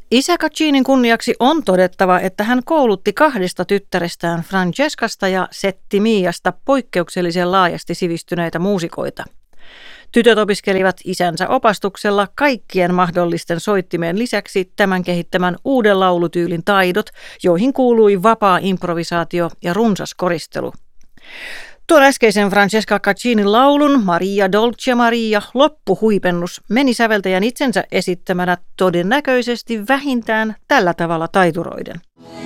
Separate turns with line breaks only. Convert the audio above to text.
Isä Caccinin kunniaksi on todettava, että hän koulutti kahdesta tyttärestään Francescasta ja Settimiasta poikkeuksellisen laajasti sivistyneitä muusikoita. Tytöt opiskelivat isänsä opastuksella kaikkien mahdollisten soittimien lisäksi tämän kehittämän uuden laulutyylin taidot, joihin kuului vapaa improvisaatio ja runsas koristelu. Tuon äskeisen Francesca Caccinin laulun Maria Dolce Maria loppuhuipennus meni säveltäjän itsensä esittämänä todennäköisesti vähintään tällä tavalla taituroiden.